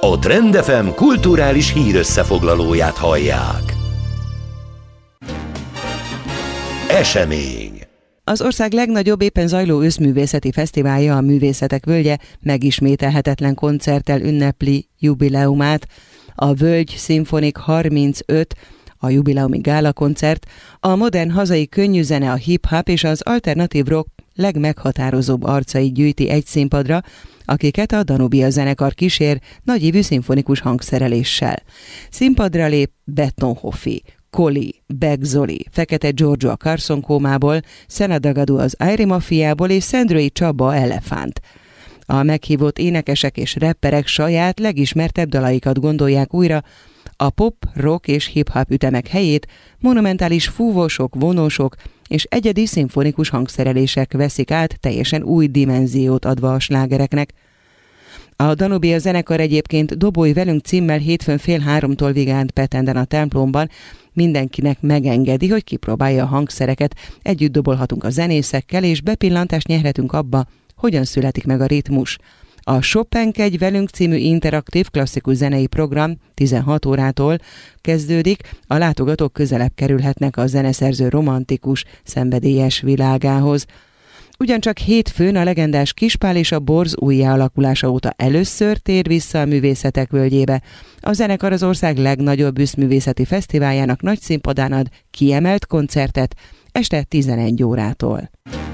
A Trend FM kulturális hírösszefoglalóját hallják. Esemény. Az ország legnagyobb éppen zajló őszművészeti fesztiválja, a Művészetek Völgye megismételhetetlen koncerttel ünnepli jubileumát. A Völgy Szimfonik 35, a jubileumi gála koncert, a modern hazai könnyűzene, a hip-hop és az alternatív rock legmeghatározóbb arcait gyűjti egy színpadra, akiket a Danubia zenekar kísér nagyívű szimfonikus hangszereléssel. Színpadra lép Betonhoffi, Koli, Beck Zoli, Fekete Giorgio a Carson kómából, Sena Dagadu az Airy Mafiából és Szendrői Csaba Elefánt. A meghívott énekesek és rapperek saját legismertebb dalaikat gondolják újra, a pop, rock és hip-hop ütemek helyét monumentális fúvósok, vonósok és egyedi szimfonikus hangszerelések veszik át, teljesen új dimenziót adva a slágereknek. A Danubia zenekar egyébként Dobolj velünk címmel hétfőn 2:30 vigánt Petenden a templomban mindenkinek megengedi, hogy kipróbálja a hangszereket, együtt dobolhatunk a zenészekkel, és bepillantást nyerhetünk abba, hogyan születik meg a ritmus. A Chopinkedj velünk című interaktív klasszikus zenei program 16 órától kezdődik, a látogatók közelebb kerülhetnek a zeneszerző romantikus, szenvedélyes világához. Ugyancsak hétfőn a legendás Kispál és a Borz újjáalakulása óta először tér vissza a Művészetek Völgyébe. A zenekar az ország legnagyobb őszművészeti fesztiváljának nagy színpadán ad kiemelt koncertet este 11 órától.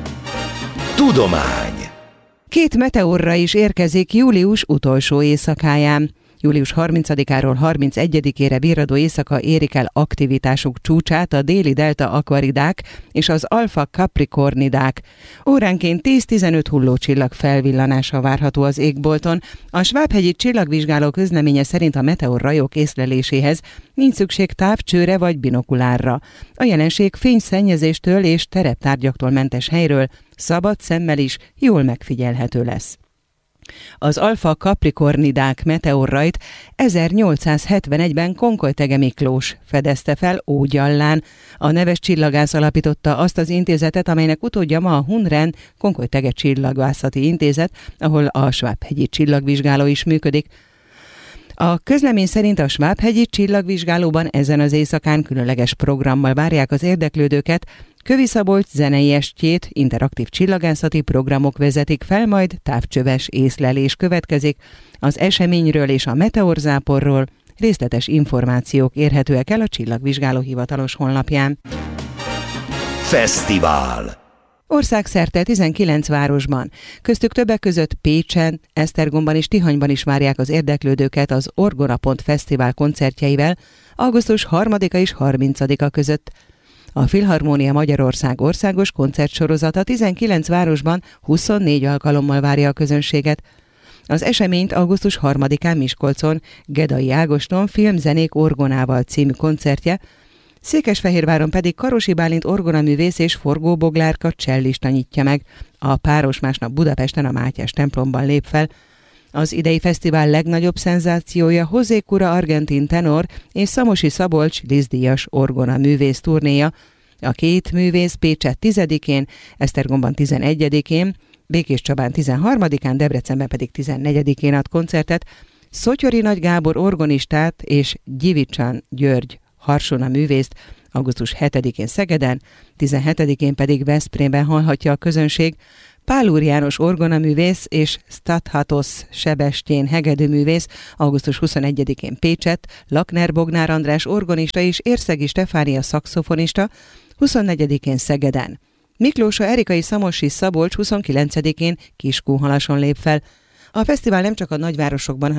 Tudomány. 2 meteorra is érkezik július utolsó éjszakáján. Július 30-áról 31-ére virradó éjszaka érik el aktivitásuk csúcsát a déli delta akvaridák és az alfa capricornidák. Óránként 10-15 hullócsillag felvillanása várható az égbolton. A Svábhegyi Csillagvizsgáló közleménye szerint a meteorrajok észleléséhez nincs szükség távcsőre vagy binokulárra. A jelenség fényszennyezéstől és tereptárgyaktól mentes helyről szabad szemmel is jól megfigyelhető lesz. Az alfa capricornidák meteorrajt 1871-ben Konkoly-Thege Miklós fedezte fel Ógyallán. A neves csillagász alapította azt az intézetet, amelynek utódja ma a Hunren Konkoly-Thege Csillagvászati Intézet, ahol a Svábhegyi Csillagvizsgáló is működik. A közlemény szerint a Svábhegyi Csillagvizsgálóban ezen az éjszakán különleges programmal várják az érdeklődőket. Kövi Szabolcs zenei estjét interaktív csillagászati programok vezetik fel, majd távcsöves észlelés következik. Az eseményről és a meteorzáporról részletes információk érhetőek el a Csillagvizsgáló hivatalos honlapján. Fesztivál. Országszerte 19 városban, köztük többek között Pécsen, Esztergomban és Tihanyban is várják az érdeklődőket az Orgonapont Fesztivál koncertjeivel augusztus 3-a és 30-a között. A Filharmónia Magyarország országos koncertsorozata 19 városban 24 alkalommal várja a közönséget. Az eseményt augusztus 3-án Miskolcon Gedai Ágoston filmzenék orgonával című koncertje, Székesfehérváron pedig Karosi Bálint orgonaművész és Forgó Boglárka csellista nyitja meg. A páros másnap Budapesten a Mátyás templomban lép fel. Az idei fesztivál legnagyobb szenzációja José Cura argentin tenor és Szamosi Szabolcs díszdíjas orgonaművész turnéja. A 2 művész Pécset 10-én, Esztergomban 11-én, Békéscsabán 13-án, Debrecenben pedig 14-én ad koncertet. Szotyori Nagy Gábor orgonistát és Gyivicsan György harsona művészt augusztus 7-én Szegeden, 17-én pedig Veszprémben hallhatja a közönség. Pál Úr János orgonaművész és Stathatos Sebestyén hegedűművész augusztus 21-én Pécset, Lakner Bognár András orgonista és Érszegi Stefánia szaxofonista 24-én Szegeden. Miklósa Erikai Szamosi Szabolcs 29-én Kiskunhalason lép fel. A fesztivál nem csak a nagyvárosokban,